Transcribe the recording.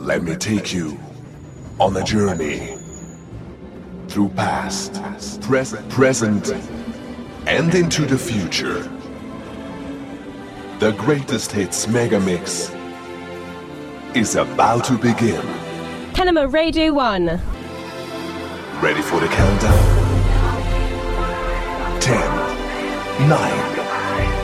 Let me take you on a journey through past, present, and into the future. The greatest hits mega mix is about to begin. Kenema Radio 1. Ready for the countdown? 10, 9,